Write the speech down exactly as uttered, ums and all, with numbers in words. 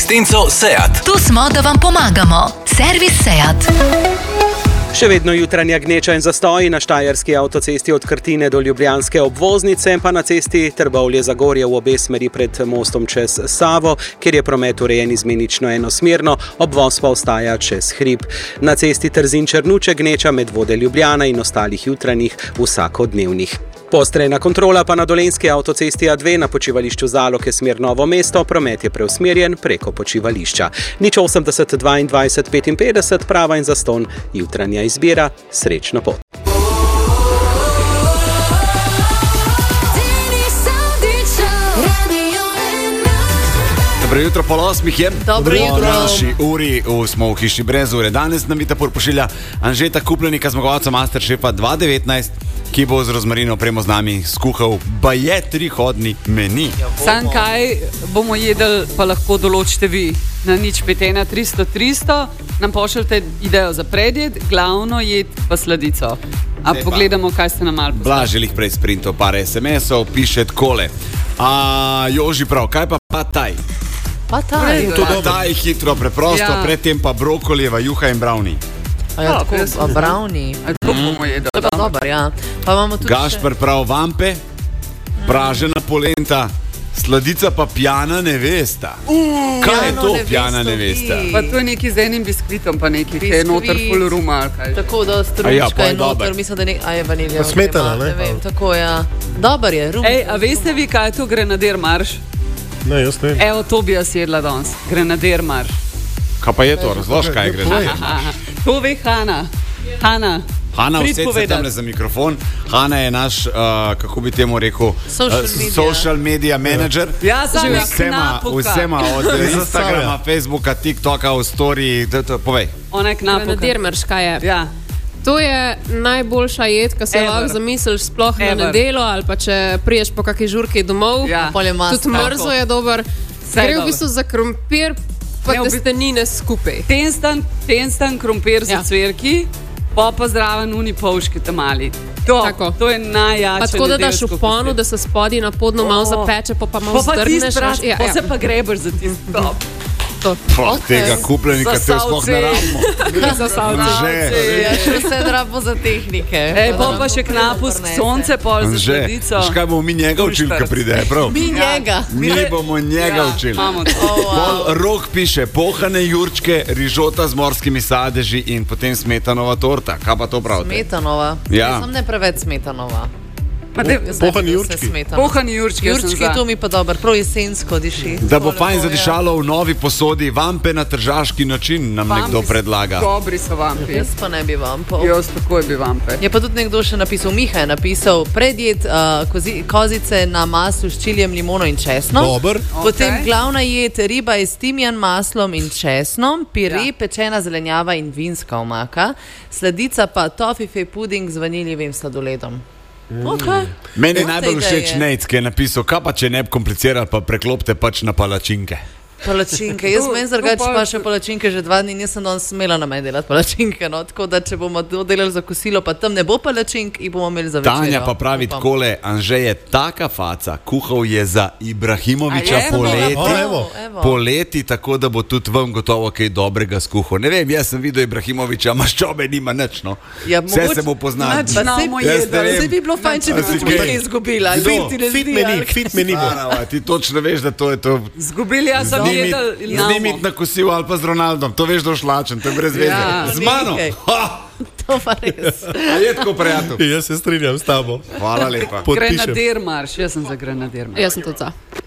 asistenco Seat. Tu smo, da vam pomagamo. Servis Seat. Še vedno jutranja gneča in zastoji na štajerski avtocesti od Krtine do ljubljanske obvoznice, pa na cesti Trbovlje-Zagorje v obe smeri pred mostom čez Savo, kjer je promet urejen izmenično enosmerno, obvoz pa ostaja čez hrib. Na cesti Trzin-Črnuče gneča med Vode Ljubljana in ostalih jutranjih vsakodnevnih. Poostrena kontrola pa na dolenjski avtocesti A dve na počivališču Zaloke smer Novo mesto, promet je preusmerjen preko počivališča. Nič osemdeset dvaindvajset petinpetdeset, prava in zastonj, jutranja izbira, srečno pot. Dobro jutro, pol osmih je. Dobro jutro. V naši uri smo v hiši brez ure. Danes nam Vitapur pošilja Anžeta Kuplenika, zmagovalca Masterchefa dva devetnajst, ki bo z rozmarino opremo z nami skuhal baje trihodni meni. Sam kaj bomo jedli, pa lahko določite vi. Na nič pet ena tristo tristo nam pošljete idejo za predjed, glavno jed pa sladico. A Zdaj pogledamo, kaj ste nam malo postavili. Blaželih prej sprintov, par es em esov, piše takole. A Joži prav, kaj pa pataj? Pataj. Pataj, hitro, preprosto, Ja. predtem pa brokolijeva juha in brownie. A ja, tako, a brownie. A to bomo jedli. To je pa dober, ja. Pa imamo tudi Gašper prav vampe, pražena polenta, sladica pa pjana nevesta. Kaj je to Pjano pjana nevesto, nevesta? vi. Pa to je neki z enim biskvitom, pa neki, ki je noter Biskvit. full ruma ali kaj. tako, da A ja, stručka pa je je noter, dober. mislim, da nek, a je vanilija. Pa smetana, ne? Ne vem, tako, ja. Dober je, rum. Ej, a veste vi, kaj je to grenader marš? Ne, jaz ne vem. Evo, to bi jaz jedla danes. Grenader marš. Kaj pa je to? Razlož, kaj gre. Aha, to ve Hana. Hana. Hanna, Prid vse se povedat. tamle za mikrofon. Hanna je naš, uh, kako bi temu rekel, Social uh, media. social media manager. Ja, sam je Vsema, knapuka. vsema od Instagrama, Facebooka, TikToka, v story, to, to, povej. Ona je knapuka. Grenader marš, kaj je? Ja. To je najboljša jed, ki se Ever. lahko zamisliš sploh Ever. na nedelo ali pa če priješ po kakšni žurki domov. Ja. Pol je mast, Tudi mrzo tako. je dober. Vse je Gre v dobro. bistvu za krompir, pa Ne, v bistvu- testenine skupaj. Tenstan, tenstan krompir za Ja. cvirki, pa pa zraven uni polški tamali. To, Tako. to je najjače. Pa tako da daš v nedeljsko ponu, kosilo. da se spodi na podno malo zapeče, pa pa malo Pa pa zdrgneš. tisti brat, ja, pa ja. se pa grebaš za tisti top. To. Poh, tega kupljenika te sploh ne rabimo. Za salce. Anže, Ja, še vse drabo za tehnike. Ej, Da pa nam pa še to knapus, prinese. sonce pol za Anže, sladico. veš kaj bomo mi njega učili, ko pride, prav? Mi njega. Mi bomo njega Ja, učili. imamo to. Oh, wow. Pol Rok piše, pohane jurčke, rižota z morskimi sadeži in potem smetanova torta. Kaj pa to pravite? Smetanova. Ja. Sem ne preveč smetanova. Pa te- Jaz ne bi Pohani bil jurčki. vse smetano. Pohani jurčki, jaz sem Jurčki, za. to mi pa dobro, prav jesensko diši. Da bo Tako fajn lepo, zadišalo v novi posodi, vampe na tržaški način nam Vampi nekdo so- predlaga. Dobri so Ja. vampi. Jaz pa ne bi vam pol. Jaz takoj bi vampe. Je pa tudi nekdo še napisal, Miha je napisal, predjed uh, kozi, kozice na maslu s čilijem, limono in česnom. Dober. Potem Okej. glavna jed riba je s timjan maslom in česnom, pire, Ja. pečena zelenjava in vinska omaka, sladica pa toffee puding z vaniljevim sladoledom. Okay. Meni je Imate najbolj všeč ideje? Nejc, ki je napisal, kaj pa če ne bi komplicirali, pa preklopite pač na palačinke. Palačinke. Jaz To- meni to drugače pa- pa še palačinke že dva dni, nisem danes smela na meni delati palačinke. No? Tako da, če bomo to delali za kosilo, pa tam ne bo palačink in bomo imeli za večerjo. Tanja pa pravi Upam. takole, Anže je taka faca, kuhal je za Ibrahimoviča A je? poleti. O, evo. Evo. Poleti, tako da bo tudi vam gotovo kaj dobrega skuhal. Ne vem, jaz sem videl Ibrahimoviča, maščobe nima nič, no. Ja, Vse mogoče- se bo poznal. Nič. Pa Znamo sej- Jaz ne vem. Sej bi bilo fajn, če bi A si tudi kaj? nekaj izgubila. Kdo? Fit ti ne Fit zdi, meni, ali? fit meni bo. Anava, ti točno veš, da to je to. Zgubili, jaz sem Z njimi, jedel z njimi na kosilu ali pa z Ronaldom, to veš, da boš lačen, to je brez veze. Ja. Z mano. Nekaj. Ha! To pa res. A je tako, prijatelj? Jaz se strinjam s tabo. Hvala lepa. Podpišem. Grenader marš, jaz sem za grenader marš. Jaz sem tudi za.